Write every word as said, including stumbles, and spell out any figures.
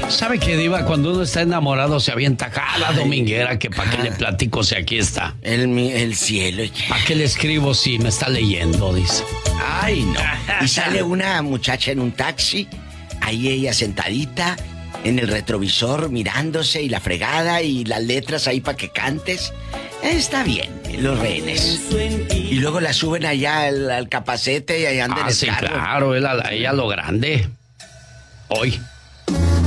¿Sabe qué, Diva? Cuando uno está enamorado se avienta cada dominguera que para qué le platico si aquí está. El, el cielo. ¿Para qué le escribo si me está leyendo? Dice. Ay, no. Y sale una muchacha en un taxi, ahí ella sentadita, en el retrovisor mirándose y la fregada y las letras ahí para que cantes. Está bien, los rehenes. Y luego la suben allá al, al capacete y ahí andan Ah, en el sí, carro. claro, ella, ella lo grande. Hoy.